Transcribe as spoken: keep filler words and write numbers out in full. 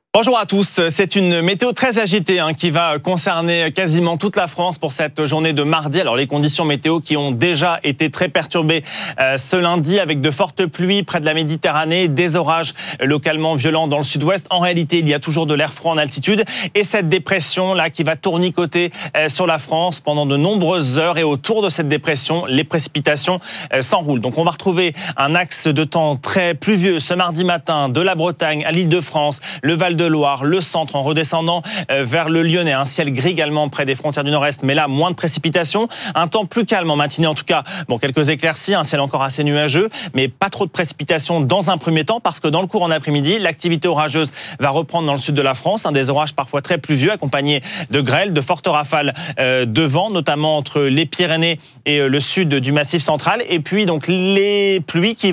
Bonjour à tous, c'est une météo très agitée hein, qui va concerner quasiment toute la France pour cette journée de mardi. Alors les conditions météo qui ont déjà été très perturbées euh, ce lundi avec de fortes pluies près de la Méditerranée, des orages localement violents dans le sud-ouest. En réalité, il y a toujours de l'air froid en altitude et cette dépression là qui va tournicoter euh, sur la France pendant de nombreuses heures et autour de cette dépression, les précipitations euh, s'enroulent. Donc on va retrouver un axe de temps très pluvieux ce mardi matin de la Bretagne à l'Île-de-France, le Val de Loire, le centre en redescendant vers le Lyonnais. Un ciel gris également près des frontières du nord-est, mais là, moins de précipitations. Un temps plus calme en matinée, en tout cas. Bon, quelques éclaircies, un ciel encore assez nuageux, mais pas trop de précipitations dans un premier temps, parce que dans le courant d'après-midi, l'activité orageuse va reprendre dans le sud de la France. Un des orages parfois très pluvieux, accompagnés de grêles, de fortes rafales euh, de vent, notamment entre les Pyrénées et le sud du Massif central. Et puis, donc, les pluies qui